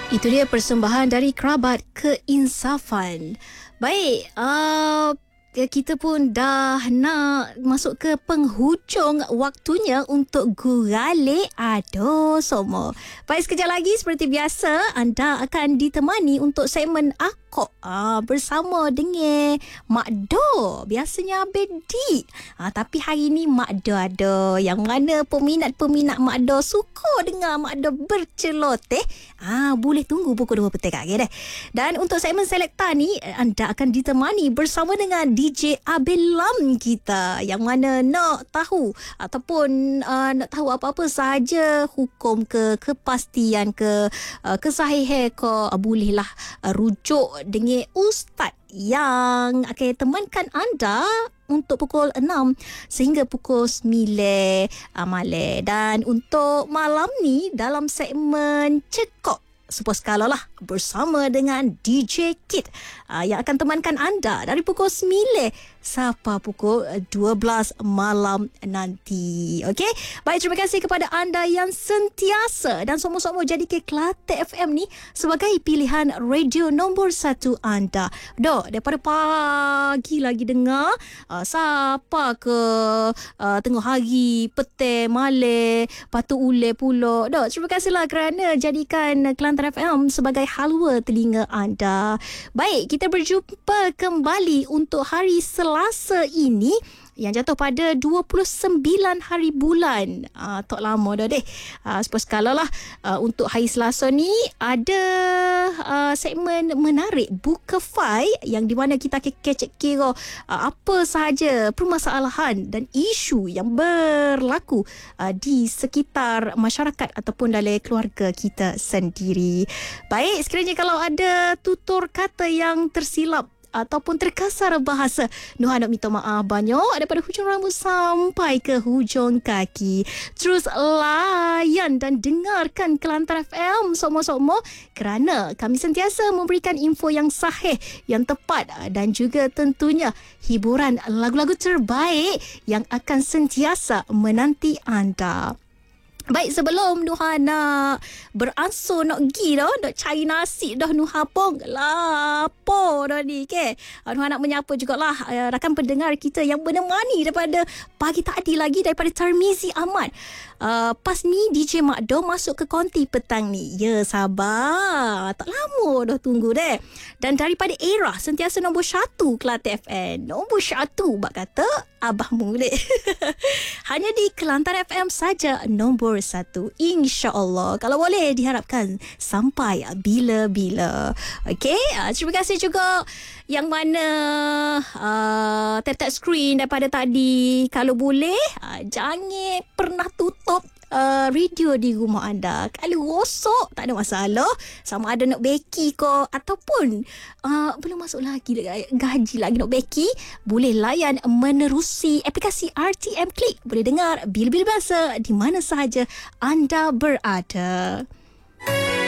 Itu dia persembahan dari Kerabat Keinsafan. Baik, kita pun dah nak masuk ke penghujung waktunya untuk guralik Ado Somo. Baik, sekejap lagi seperti biasa anda akan ditemani untuk segmen Akok bersama dengan Mak Do. Biasanya Abedi. Tapi hari ni Mak Do ada. Yang mana peminat-peminat Mak Do suka dengar Mak Do berceloteh. Boleh tunggu pukul 2 petang lagi deh. Dan untuk segmen Selekta ni anda akan ditemani bersama dengan DJ Abel Lam kita, yang mana nak tahu ataupun nak tahu apa-apa sahaja, hukum ke, kepastian ke, kesahihan ke, bolehlah rujuk dengan ustaz yang akan temankan anda untuk pukul 6 sehingga pukul 9 malam. Dan untuk malam ni dalam segmen Cekok Super Skala lah bersama dengan DJ Kid yang akan temankan anda dari pukul 9 sampai pukul 12 malam nanti. Okey, baik, terima kasih kepada anda yang sentiasa dan semua-semua jadikan Kelantan FM ni sebagai pilihan radio nombor 1 anda. Dok, daripada pagi lagi dengar, siapa ke tengah hari, petang, malam, patut ule pula. Dok, terima kasihlah kerana jadikan Kelantan FM sebagai halwa telinga anda. Baik, kita berjumpa kembali untuk hari Selasa ini yang jatuh pada 29 hari bulan. Tak lama dah deh. Seperti lah untuk hari Selasa ni ada segmen menarik Buka File yang di mana kita kecek kira apa sahaja permasalahan dan isu yang berlaku di sekitar masyarakat ataupun dalam keluarga kita sendiri. Baik, sekiranya kalau ada tutur kata yang tersilap ataupun terkasar bahasa, Nuha nak minta maaf banyak daripada hujung rambut sampai ke hujung kaki. Terus layan dan dengarkan Kelantan FM semua-semua kerana kami sentiasa memberikan info yang sahih, yang tepat dan juga tentunya hiburan lagu-lagu terbaik yang akan sentiasa menanti anda. Baik, sebelum Nuha nak beransur nak pergi dah, nak cari nasi dah Nuha pun lapar dah ni ke. Nuha nak menyapa jugalah rakan pendengar kita yang menemani daripada pagi tadi lagi daripada Tarmizi Ahmad. Pas ni DJ Mak Do masuk ke konti petang ni. Ya, sabar, tak lama dah tunggu deh. Dan daripada Era sentiasa nombor 1 Kelantan FM. Nombor 1 bak kata abahmu deh. Hanya di Kelantan FM saja nombor 1, insya-Allah. Kalau boleh diharapkan sampai bila-bila. Okey, terima kasih juga yang mana tap-tap screen daripada tadi. Kalau boleh jangan pernah tutup radio di rumah anda. Kalau rosak tak ada masalah, sama ada nak beki ke ataupun belum masuk lagi gaji lagi nak beki, boleh layan menerusi aplikasi RTM Click. Boleh dengar bila-bila masa di mana sahaja anda berada.